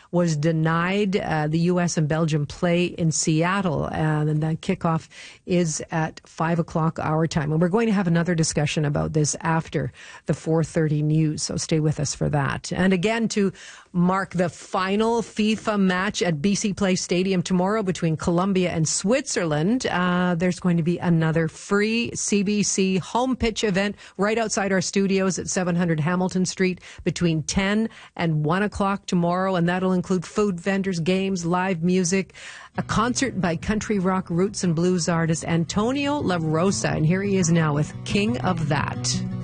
was denied. The U.S. and Belgium play in Seattle, and that kickoff is at 5 o'clock our time. And we're going to have another discussion about this after the 4:30 news, so stay with us for that. And again, to mark the final FIFA match at BC Place Stadium tomorrow between Colombia and Switzerland, there's going to be another free CBC home pitch event right outside our studios at 700 Hamilton Street between 10 and 1 o'clock tomorrow, and that'll include food vendors, games, live music, a concert by country rock roots and blues artist Antonio La Rosa, and here he is now with King of That.